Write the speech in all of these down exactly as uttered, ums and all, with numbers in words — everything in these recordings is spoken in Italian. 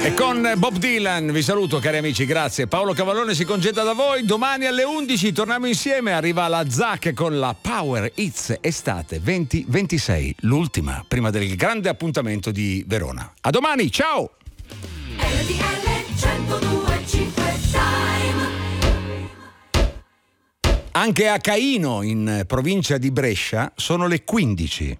E con Bob Dylan vi saluto, cari amici, grazie. Paolo Cavallone si congeda da voi. Domani alle undici torniamo insieme. Arriva la Zac con la Power Hits Estate venti ventisei, l'ultima prima del grande appuntamento di Verona. A domani, ciao! Anche a Caino, in provincia di Brescia, sono le quindici.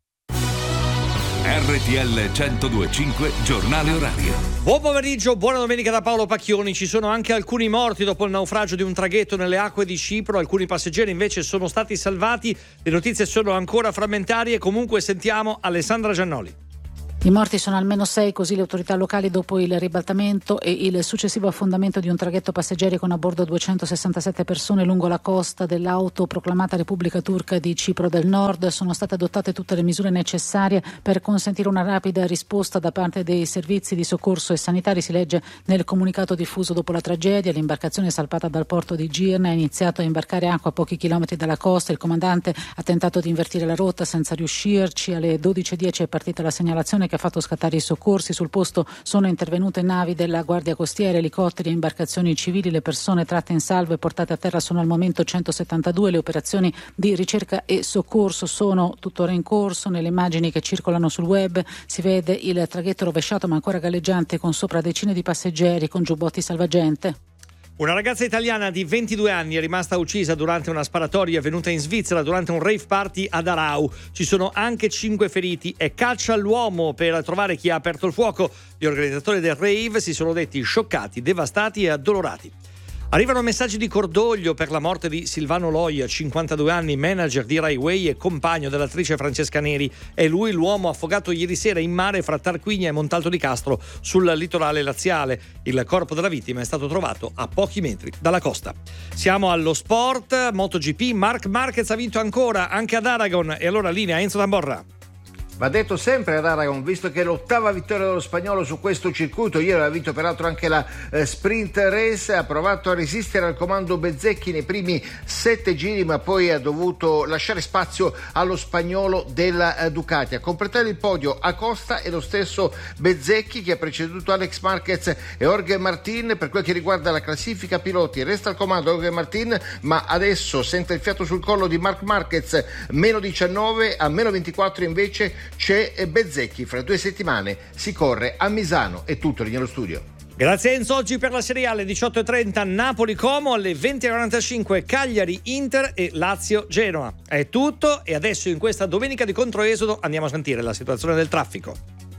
R T L centodue e cinque, giornale orario. Buon pomeriggio, buona domenica da Paolo Pacchioni. Ci sono anche alcuni morti dopo il naufragio di un traghetto nelle acque di Cipro. Alcuni passeggeri invece sono stati salvati. Le notizie sono ancora frammentarie. Comunque sentiamo Alessandra Giannoli. I morti sono almeno sei, così le autorità locali, dopo il ribaltamento e il successivo affondamento di un traghetto passeggeri con a bordo duecentosessantasette persone lungo la costa dell'autoproclamata Repubblica Turca di Cipro del Nord. Sono state adottate tutte le misure necessarie per consentire una rapida risposta da parte dei servizi di soccorso e sanitari. Si legge nel comunicato diffuso dopo la tragedia. L'imbarcazione salpata dal porto di Girne ha iniziato a imbarcare acqua a pochi chilometri dalla costa. Il comandante ha tentato di invertire la rotta senza riuscirci. Alle dodici e dieci è partita la segnalazione che ha fatto scattare i soccorsi. Sul posto sono intervenute navi della Guardia Costiera, elicotteri e imbarcazioni civili. Le persone tratte in salvo e portate a terra sono al momento centosettantadue. Le operazioni di ricerca e soccorso sono tuttora in corso. Nelle immagini che circolano sul web si vede il traghetto rovesciato ma ancora galleggiante, con sopra decine di passeggeri con giubbotti salvagente. Una ragazza italiana di ventidue anni è rimasta uccisa durante una sparatoria avvenuta in Svizzera durante un rave party ad Arau. Ci sono anche cinque feriti e caccia all'uomo per trovare chi ha aperto il fuoco. Gli organizzatori del rave si sono detti scioccati, devastati e addolorati. Arrivano messaggi di cordoglio per la morte di Silvano Loia, cinquantadue anni, manager di Rai Way e compagno dell'attrice Francesca Neri. È lui l'uomo affogato ieri sera in mare fra Tarquinia e Montalto di Castro, sul litorale laziale. Il corpo della vittima è stato trovato a pochi metri dalla costa. Siamo allo sport, MotoGP. Marc Marquez ha vinto ancora, anche ad Aragon. E allora linea Enzo Tamborra. Va detto sempre ad Aragon, visto che è l'ottava vittoria dello spagnolo su questo circuito. Ieri aveva vinto peraltro anche la eh, sprint race, ha provato a resistere al comando Bezzecchi nei primi sette giri, ma poi ha dovuto lasciare spazio allo spagnolo della eh, Ducati. A completare il podio Acosta e lo stesso Bezzecchi, che ha preceduto Alex Marquez e Jorge Martin. Per quel che riguarda la classifica piloti, resta al comando Jorge Martin, ma adesso sente il fiato sul collo di Marc Marquez, meno diciannove, a meno ventiquattro invece c'è Bezzecchi. Fra due settimane si corre a Misano. È tutto lì nello studio. Grazie Enzo. Oggi per la Serie A alle diciotto e trenta Napoli-Como, alle venti e quarantacinque Cagliari-Inter e Lazio-Genoa. È tutto, e adesso in questa domenica di controesodo andiamo a sentire la situazione del traffico.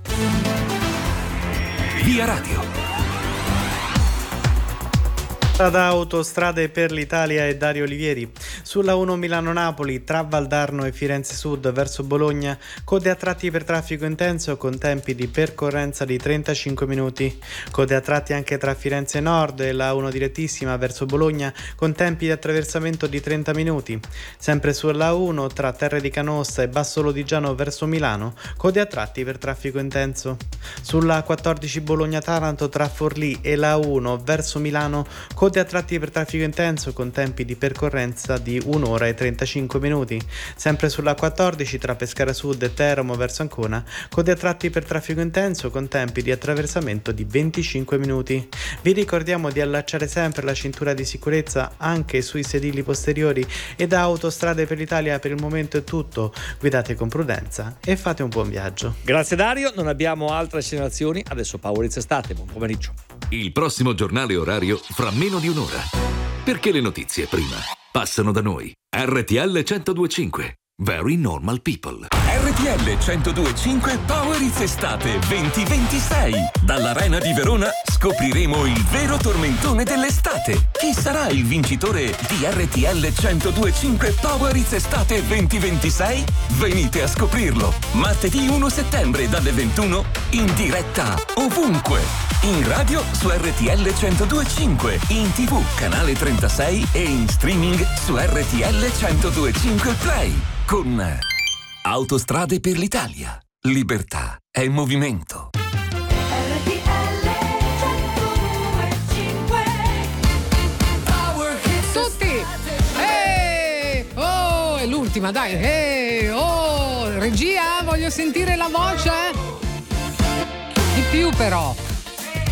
Via Radio. Da Autostrade per l'Italia e Dario Olivieri. Sulla uno Milano-Napoli tra Valdarno e Firenze Sud verso Bologna, code a tratti per traffico intenso con tempi di percorrenza di trentacinque minuti. Code a tratti anche tra Firenze Nord e la uno direttissima verso Bologna con tempi di attraversamento di trenta minuti. Sempre sulla uno tra Terre di Canossa e Basso Lodigiano verso Milano, code a tratti per traffico intenso. Sulla quattordici Bologna-Taranto tra Forlì e la uno verso Milano, code a tratti per traffico intenso con tempi di percorrenza di un'ora e trentacinque minuti. Sempre sulla quattordici tra Pescara Sud e Teramo verso Ancona, code a tratti per traffico intenso con tempi di attraversamento di venticinque minuti. Vi ricordiamo di allacciare sempre la cintura di sicurezza anche sui sedili posteriori. E da Autostrade per l'Italia per il momento è tutto. Guidate con prudenza e fate un buon viaggio. Grazie Dario, non abbiamo altre segnalazioni. Adesso Power Hits Estate, buon pomeriggio. Il prossimo giornale orario fra meno di un'ora. Perché le notizie prima passano da noi. R T L centodue e cinque. Very Normal People. R T L centodue e cinque Power Hits Estate venti ventisei. Dall'Arena di Verona scopriremo il vero tormentone dell'estate. Chi sarà il vincitore di R T L centodue e cinque Power Hits Estate venti ventisei? Venite a scoprirlo. Martedì primo settembre dalle ventuno in diretta ovunque. In radio su R T L centodue e cinque, in tivù canale trentasei e in streaming su R T L centodue e cinque Play. Con Autostrade per l'Italia. Libertà è movimento. R T L centodue e cinque. Power Hits Tutti! Ehi! Oh, è l'ultima, dai! Ehi! Oh! Regia, voglio sentire la voce! Di più però!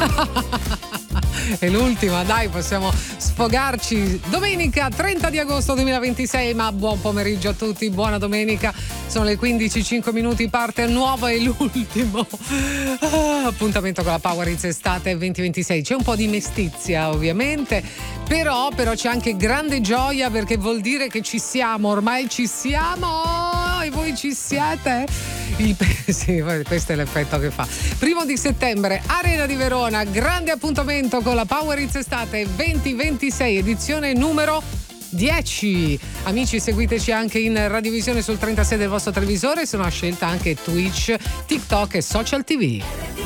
È l'ultima, dai, possiamo sfogarci. Domenica trenta di agosto duemilaventisei, ma buon pomeriggio a tutti, buona domenica. Sono le quindici e cinque minuti, parte il nuovo e l'ultimo ah, appuntamento con la Power Hits Estate duemilaventisei. C'è un po' di mestizia ovviamente, però, però c'è anche grande gioia, perché vuol dire che ci siamo, ormai ci siamo e voi ci siete. Il, sì, questo è l'effetto che fa. Primo di settembre, Arena di Verona, grande appuntamento con la Power Hits Estate duemilaventisei, edizione numero dieci. Amici, seguiteci anche in radiovisione sul trentasei del vostro televisore, se no a scelta anche Twitch, TikTok e Social T V.